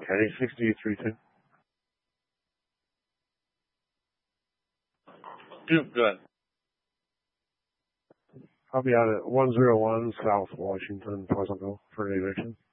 Okay, 6310. Go ahead. I'll be out at 101 South Washington, Pleasantville for an eviction.